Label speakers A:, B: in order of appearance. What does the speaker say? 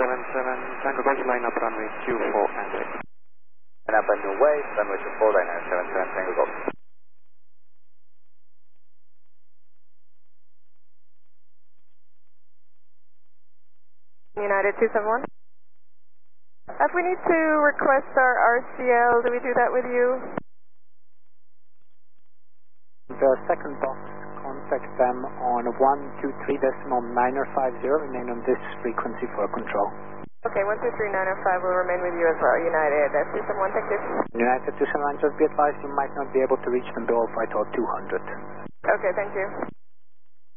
A: 77 Tango Golf, line up runway 24 and 6.
B: Line up a new way, runway 24, line up 77 Tango Golf.
C: United 271. If we need to request our RCL, do we do that with you?
D: The second box, contact them on 123.950, remain on this frequency for control.
C: Okay, 123.905 will remain with you as well, United 271, thank you.
D: United 271, just be advised you might not be able to reach them below flight 200.
C: Okay, thank you.